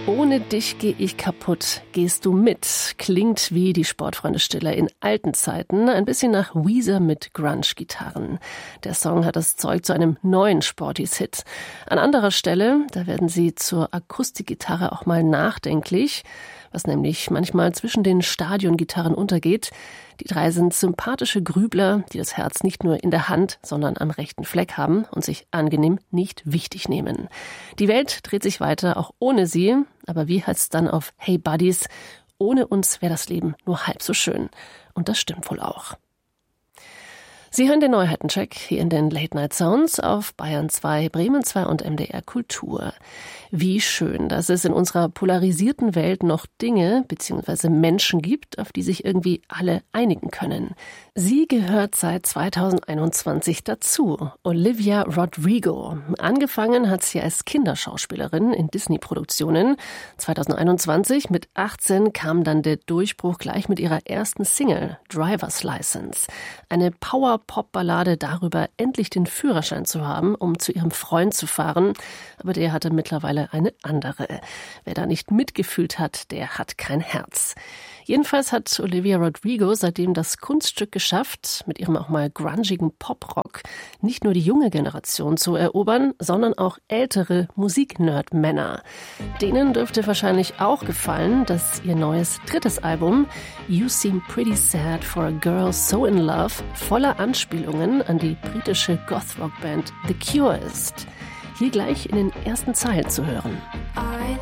Ohne dich gehe ich kaputt, gehst du mit. Klingt wie die Sportfreunde Stiller in alten Zeiten, ein bisschen nach Weezer mit Grunge-Gitarren. Der Song hat das Zeug zu einem neuen Sporties-Hit. An anderer Stelle, da werden sie zur Akustikgitarre auch mal nachdenklich, was nämlich manchmal zwischen den Stadiongitarren untergeht. Die drei sind sympathische Grübler, die das Herz nicht nur in der Hand, sondern am rechten Fleck haben und sich angenehm nicht wichtig nehmen. Die Welt dreht sich weiter, auch ohne sie. Aber wie heißt's dann auf Hey Buddies? Ohne uns wäre das Leben nur halb so schön. Und das stimmt wohl auch. Sie hören den Neuheitencheck hier in den Late Night Sounds auf Bayern 2, Bremen 2 und MDR Kultur. Wie schön, dass es in unserer polarisierten Welt noch Dinge bzw. Menschen gibt, auf die sich irgendwie alle einigen können. Sie gehört seit 2021 dazu, Olivia Rodrigo. Angefangen hat sie als Kinderschauspielerin in Disney-Produktionen. 2021 mit 18 kam dann der Durchbruch gleich mit ihrer ersten Single, Driver's License. Eine Power-Pop-Ballade darüber, endlich den Führerschein zu haben, um zu ihrem Freund zu fahren. Aber der hatte mittlerweile eine andere. Wer da nicht mitgefühlt hat, der hat kein Herz. Jedenfalls hat Olivia Rodrigo seitdem das Kunststück geschafft, mit ihrem auch mal grungigen Poprock nicht nur die junge Generation zu erobern, sondern auch ältere Musik-Nerd-Männer. Denen dürfte wahrscheinlich auch gefallen, dass ihr neues drittes Album You Seem Pretty Sad for a Girl So in Love voller Anspielungen an die britische Goth-Rock-Band The Cure ist. Hier gleich in den ersten Zeilen zu hören.